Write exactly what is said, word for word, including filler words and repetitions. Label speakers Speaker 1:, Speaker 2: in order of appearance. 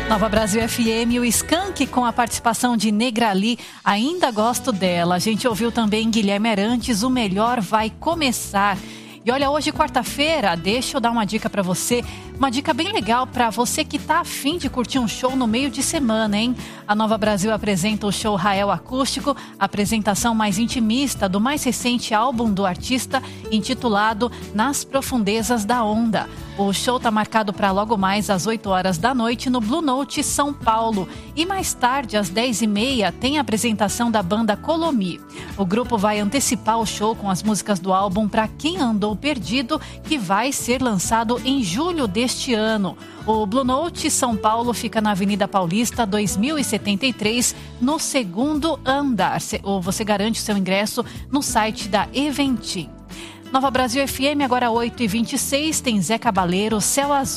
Speaker 1: Nova Brasil F M, o Skank com a participação de Negrali, Ainda Gosto Dela. A gente ouviu também Guilherme Arantes, O Melhor Vai Começar. E olha, hoje quarta-feira, deixa eu dar uma dica pra você, uma dica bem legal pra você que tá afim de curtir um show no meio de semana, hein? A Nova Brasil apresenta o show Rael Acústico, a apresentação mais intimista do mais recente álbum do artista, intitulado Nas Profundezas da Onda. O show tá marcado para logo mais às oito horas da noite no Blue Note, São Paulo. E mais tarde, às dez e meia, tem a apresentação da banda Colomi. O grupo vai antecipar o show com as músicas do álbum Pra Quem Andou Perdido, que vai ser lançado em julho deste ano. O Blue Note São Paulo fica na Avenida Paulista, dois mil e setenta e três, no segundo andar. Você garante o seu ingresso no site da Eventim. Nova Brasil F M, agora oito e vinte e seis, tem Zé Cabaleiro, Céu Azul.